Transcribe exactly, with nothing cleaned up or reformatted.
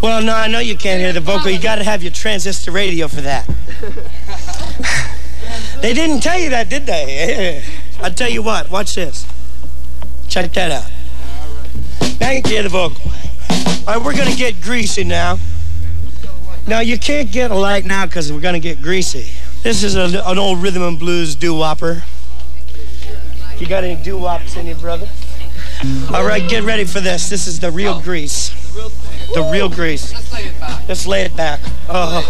Well, no, I know you can't hear the vocal. You got to have your transistor radio for that. They didn't tell you that, did they? I'll tell you what. Watch this. Check that out. Now you can hear the vocal. All right, we're going to get greasy now. Now, you can't get light now because we're going to get greasy. This is a, an old rhythm and blues doo-wopper. You got any doo-wops in you, brother? All right, get ready for this. This is the real grease. The real grease. Let's lay it back. Let's lay it back. Oh.